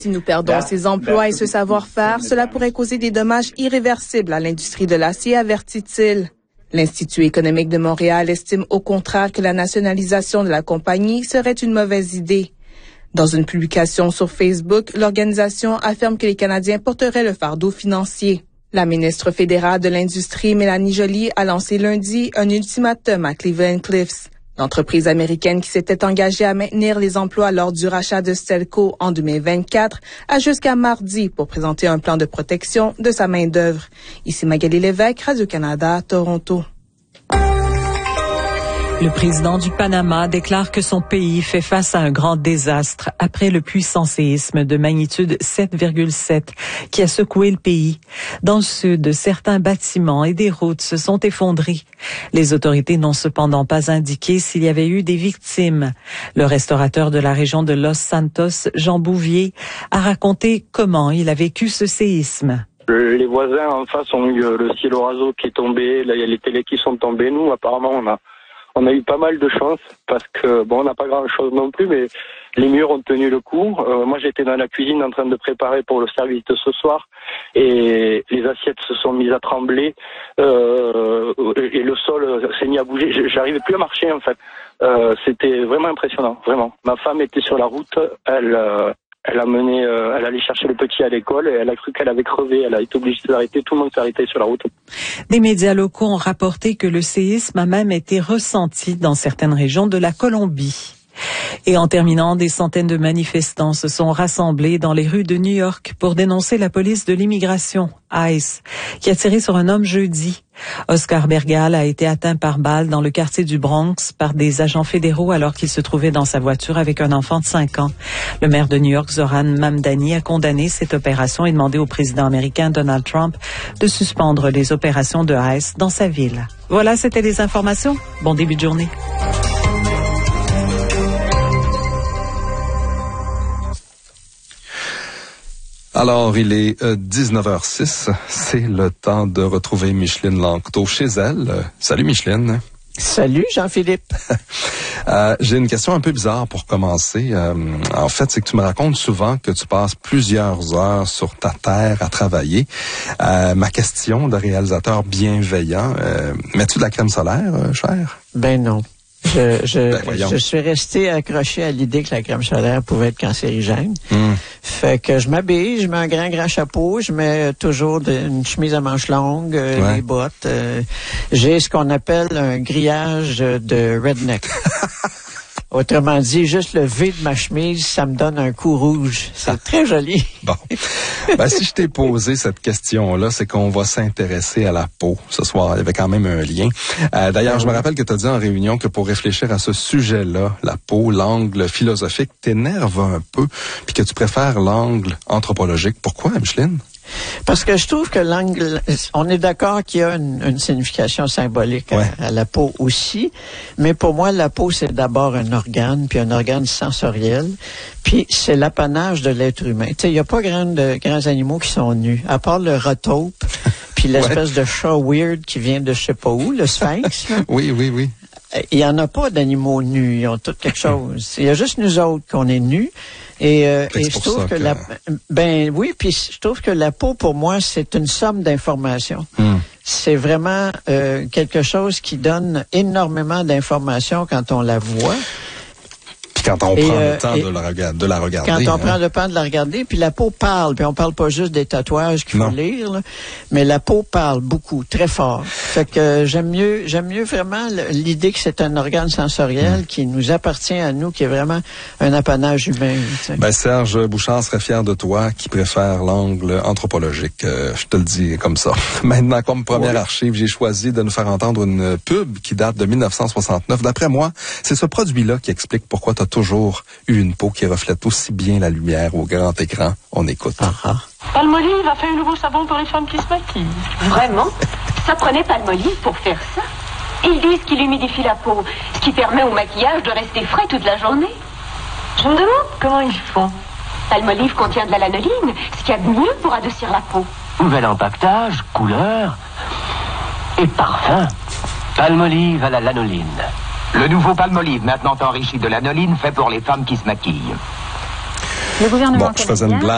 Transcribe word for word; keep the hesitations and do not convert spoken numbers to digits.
Si nous perdons ces emplois et ce savoir-faire, cela pourrait causer des dommages irréversibles à l'industrie de l'acier, avertit-il. L'Institut économique de Montréal estime au contraire que la nationalisation de la compagnie serait une mauvaise idée. Dans une publication sur Facebook, l'organisation affirme que les Canadiens porteraient le fardeau financier. La ministre fédérale de l'Industrie, Mélanie Joly, a lancé lundi un ultimatum à Cleveland-Cliffs. L'entreprise américaine qui s'était engagée à maintenir les emplois lors du rachat de Stelco en deux mille vingt-quatre a jusqu'à mardi pour présenter un plan de protection de sa main-d'œuvre. Ici Magali Lévesque, Radio-Canada, Toronto. Le président du Panama déclare que son pays fait face à un grand désastre après le puissant séisme de magnitude sept virgule sept qui a secoué le pays. Dans le sud, certains bâtiments et des routes se sont effondrés. Les autorités n'ont cependant pas indiqué s'il y avait eu des victimes. Le restaurateur de la région de Los Santos, Jean Bouvier, a raconté comment il a vécu ce séisme. Les voisins en face ont eu le cielo raso qui est tombé, là il y a les télés qui sont tombées. Nous, apparemment, on a On a eu pas mal de chance parce que, bon, on n'a pas grand-chose non plus, mais les murs ont tenu le coup. Euh, moi, j'étais dans la cuisine en train de préparer pour le service de ce soir et les assiettes se sont mises à trembler euh, et le sol s'est mis à bouger. J'arrivais plus à marcher, en fait. Euh, c'était vraiment impressionnant, vraiment. Ma femme était sur la route, elle... Euh, Elle a mené, euh, elle allait chercher le petit à l'école et elle a cru qu'elle avait crevé. Elle a été obligée de s'arrêter. Tout le monde s'est arrêté sur la route. Des médias locaux ont rapporté que le séisme a même été ressenti dans certaines régions de la Colombie. Et en terminant, des centaines de manifestants se sont rassemblés dans les rues de New York pour dénoncer la police de l'immigration, ICE, qui a tiré sur un homme jeudi. Oscar Bergal a été atteint par balle dans le quartier du Bronx par des agents fédéraux alors qu'il se trouvait dans sa voiture avec un enfant de cinq ans. Le maire de New York, Zoran Mamdani, a condamné cette opération et demandé au président américain Donald Trump de suspendre les opérations de ICE dans sa ville. Voilà, c'était les informations. Bon début de journée. Alors, il est euh, dix-neuf heures six. C'est le temps de retrouver Micheline Lanctot chez elle. Euh, salut Micheline. Salut Jean-Philippe. euh, j'ai une question un peu bizarre pour commencer. Euh, en fait, c'est que tu me racontes souvent que tu passes plusieurs heures sur ta terre à travailler. Euh, ma question de réalisateur bienveillant, euh, mets-tu de la crème solaire, euh, cher? Ben non. Je, je, ben, je suis resté accroché à l'idée que la crème solaire pouvait être cancérigène. Mm. Fait que je m'habille, je mets un grand, grand chapeau, je mets toujours de, une chemise à manches longues, euh, ouais. des bottes. Euh, j'ai ce qu'on appelle un grillage de redneck. Autrement dit, juste le V de ma chemise, ça me donne un coup rouge. C'est très joli. Bon. Ben, si je t'ai posé cette question-là, c'est qu'on va s'intéresser à la peau ce soir. Il y avait quand même un lien. Euh, d'ailleurs, je me rappelle que tu as dit en réunion que pour réfléchir à ce sujet-là, la peau, l'angle philosophique t'énerve un peu, puis que tu préfères l'angle anthropologique. Pourquoi, Micheline? Parce que je trouve que l'angle, on est d'accord qu'il y a une, une signification symbolique ouais. à, à la peau aussi, mais pour moi, la peau, c'est d'abord un organe, puis un organe sensoriel, puis c'est l'apanage de l'être humain. Tu sais, il n'y a pas grand de, grands animaux qui sont nus, à part le rotaupe, puis l'espèce ouais. de chat weird qui vient de je sais pas où, le sphinx. Là. Oui, oui, oui. Il n'y en a pas d'animaux nus, ils ont tous quelque chose. Il y a juste nous autres qu'on est nus. Et, euh, et je trouve que, que la, ben oui, puis je trouve que la peau pour moi c'est une somme d'informations. Mm. C'est vraiment euh, quelque chose qui donne énormément d'informations quand on la voit. Puis quand on et, prend euh, le temps de la, de la regarder. Quand on hein. prend le temps de la regarder, puis la peau parle, puis on parle pas juste des tatouages qu'il faut non. lire, là, mais la peau parle beaucoup, très fort. Fait que euh, j'aime mieux, j'aime mieux vraiment l'idée que c'est un organe sensoriel mm. qui nous appartient à nous, qui est vraiment un apanage humain. T'sais. Ben Serge Bouchard serait fier de toi, qui préfère l'angle anthropologique. Euh, je te le dis comme ça. Maintenant, comme première oui. archive, j'ai choisi de nous faire entendre une pub qui date de dix-neuf cent soixante-neuf. D'après moi, c'est ce produit-là qui explique pourquoi tu as toujours eu une peau qui reflète aussi bien la lumière au grand écran. On écoute. Uh-huh. Palmolive a fait un nouveau savon pour les femmes qui se maquillent. Vraiment? Ça prenait Palmolive pour faire ça? Ils disent qu'il humidifie la peau, ce qui permet au maquillage de rester frais toute la journée. Je me demande comment ils font. Palmolive contient de la lanoline, ce qu'il y a de mieux pour adoucir la peau. Nouvel empaquetage, couleur et parfum. Palmolive à la lanoline. Le nouveau Palmolive, maintenant enrichi de lanoline, fait pour les femmes qui se maquillent. Le gouvernement bon, je faisais une blague.